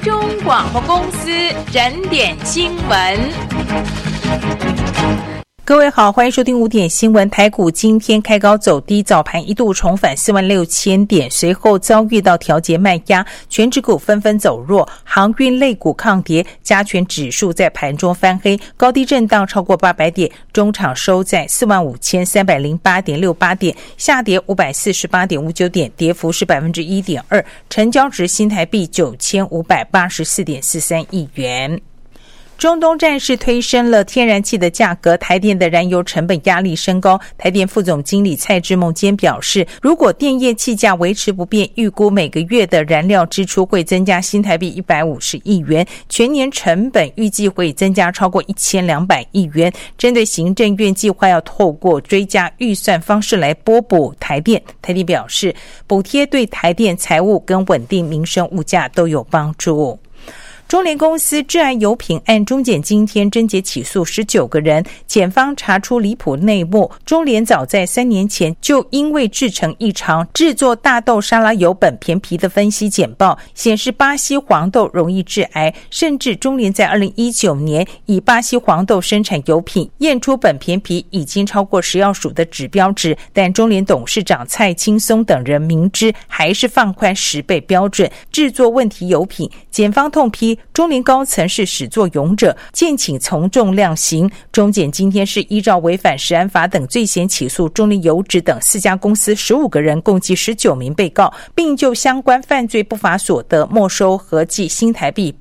中广播公司整点新闻。 各位好，欢迎收听5点新闻。台股今天开高走低，早盘一度重返46000点，随后遭遇到调节卖压，全指股纷纷走弱，航运类股抗跌，加权指数在盘中翻黑，高低震荡超过800点，中场收在45308.68点，下跌548.59点，跌幅是 1.2%， 成交值新台币9584.43亿元。中东战事推升了天然气的价格，台电的燃油成本压力升高。台电副总经理蔡志梦坚表示，如果电业气价维持不变，预估每个月的燃料支出会增加新台币150亿元，全年成本预计会增加超过1200亿元。针对行政院计划要透过追加预算方式来拨补台电，台电表示，补贴对台电财务跟稳定民生物价都有帮助。中联公司治安油品案中检今天侦结起诉19个人，检方查出离谱内幕。中联早在3年前就因为制程异常，制作大豆沙拉油苯醃皮的分析简报显示巴西黄豆容易致癌，甚至中联在2019年以巴西黄豆生产油品验出苯醃皮已经超过食药署的指标值，但中联董事长蔡清松等人明知还是放宽10倍标准制作问题油品。检方痛批中联高层是始作俑者，建请从重量刑。中检今天是依照违反食安法等罪嫌起诉中联油脂等4家公司15个人，共计19名被告，并就相关犯罪不法所得没收合计新台币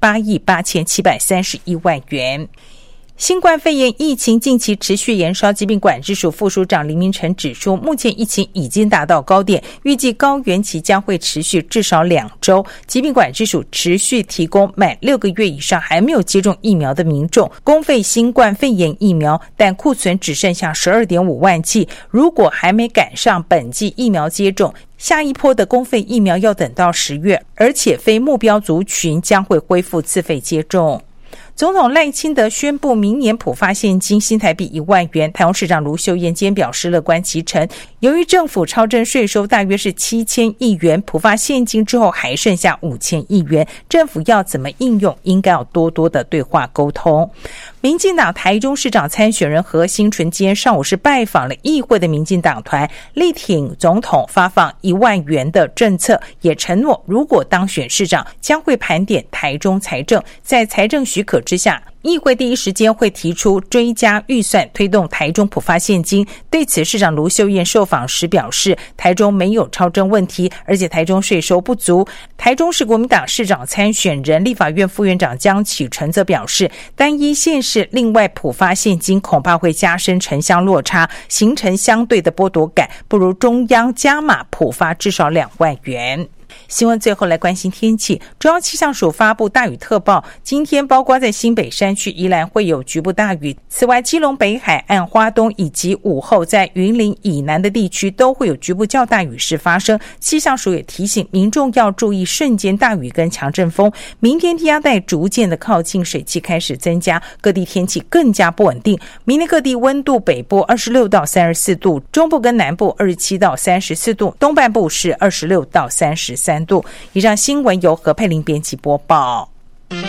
88731万元。新冠肺炎疫情近期持续延烧，疾病管制署副署长林明诚指出，目前疫情已经达到高点，预计高原期将会持续至少2周。疾病管制署持续提供满6个月以上还没有接种疫苗的民众公费新冠肺炎疫苗，但库存只剩下 12.5 万剂，如果还没赶上本季疫苗接种，下一波的公费疫苗要等到10月，而且非目标族群将会恢复自费接种。总统赖清德宣布明年普发现金新台币1万元，台中市长卢秀燕今天表示乐观其成。由于政府超征税收大约是7000亿元，普发现金之后还剩下5000亿元，政府要怎么应用，应该要多多的对话沟通。民进党台中市长参选人何新纯今天上午是拜访了议会的民进党团，力挺总统发放1万元的政策，也承诺如果当选市长将会盘点台中财政，在财政许可之下，议会第一时间会提出追加预算推动台中普发现金。对此，市长卢秀燕受访时表示，台中没有超征问题，而且台中税收不足。台中市国民党市长参选人立法院副院长江启臣则表示，单一县市另外普发现金恐怕会加深城乡落差，形成相对的剥夺感，不如中央加码普发至少2万元。新闻最后来关心天气，中央气象署发布大雨特报，今天包括在新北山区宜兰会有局部大雨，此外基隆北海岸、花东以及午后在云林以南的地区都会有局部较大雨势发生。气象署也提醒民众要注意瞬间大雨跟强阵风，明天低压带逐渐的靠近，水汽开始增加，各地天气更加不稳定。明天各地温度，北部26到34度，中部跟南部27到34度，东半部是26到33度。以上新闻由何佩玲编辑播报。